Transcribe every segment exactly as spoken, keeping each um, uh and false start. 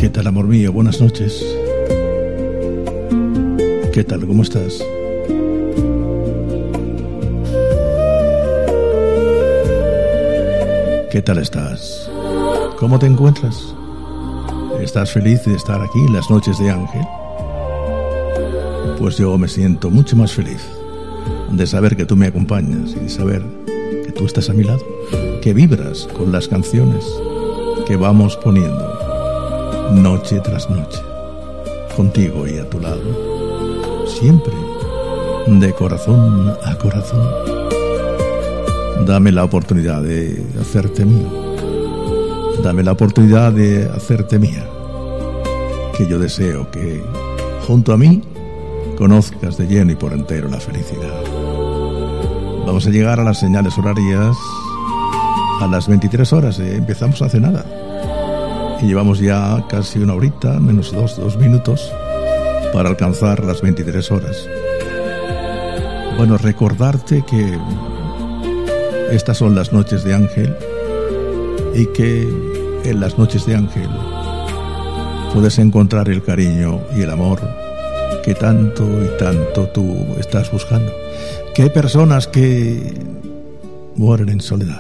¿Qué tal, amor mío? Buenas noches. ¿Qué tal? ¿Cómo estás? ¿Qué tal estás? ¿Cómo te encuentras? ¿Estás feliz de estar aquí en las noches de Ángel? Pues yo me siento mucho más feliz de saber que tú me acompañas y de saber que tú estás a mi lado, que vibras con las canciones que vamos poniendo noche tras noche, contigo y a tu lado, siempre de corazón a corazón. Dame la oportunidad de hacerte mío, dame la oportunidad de hacerte mía, que yo deseo que junto a mí conozcas de lleno y por entero la felicidad. Vamos a llegar a las señales horarias a las veintitrés horas, ¿eh? Empezamos hace nada y llevamos ya casi una horita, menos dos, dos minutos para alcanzar las veintitrés horas. Bueno, recordarte que estas son las noches de Ángel y que en las noches de Ángel puedes encontrar el cariño y el amor que tanto y tanto tú estás buscando. Que hay personas que mueren en soledad,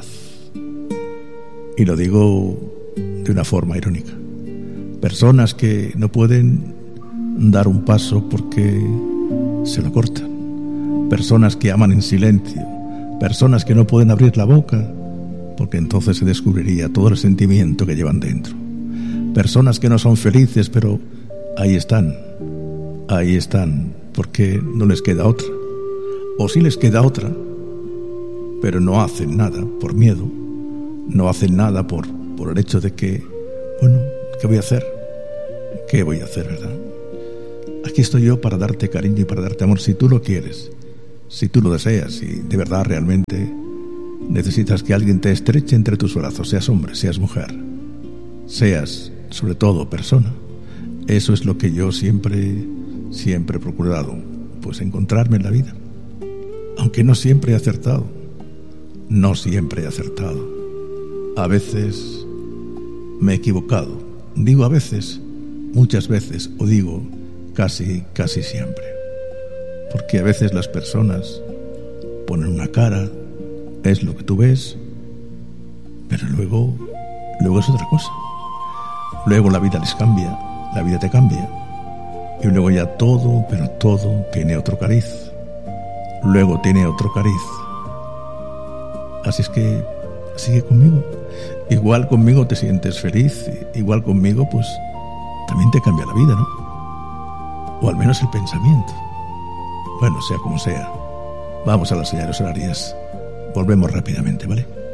y lo digo de una forma irónica. Personas que no pueden dar un paso porque se lo cortan. Personas que aman en silencio. Personas que no pueden abrir la boca porque entonces se descubriría todo el sentimiento que llevan dentro. Personas que no son felices, pero ahí están, ahí están, porque no les queda otra. O sí les queda otra, pero no hacen nada por miedo, no hacen nada por, por el hecho de que, bueno, ¿qué voy a hacer? ¿Qué voy a hacer, verdad? Aquí estoy yo para darte cariño y para darte amor si tú lo quieres, si tú lo deseas y de verdad realmente necesitas que alguien te estreche entre tus brazos, seas hombre, seas mujer, seas sobre todo persona. Eso es lo que yo siempre, siempre he procurado, pues encontrarme en la vida. Aunque no siempre he acertado, no siempre he acertado. A veces me he equivocado. Digo a veces, muchas veces, o digo casi, casi siempre. Porque a veces las personas ponen una cara, es lo que tú ves, pero luego, luego es otra cosa. Luego la vida les cambia, la vida te cambia. Y luego ya todo, pero todo tiene otro cariz. Luego tiene otro cariz. Así es que sigue conmigo. Igual conmigo te sientes feliz, igual conmigo pues también te cambia la vida, ¿no? O al menos el pensamiento. Bueno, sea como sea, vamos a las señales horarias. Volvemos rápidamente, ¿vale?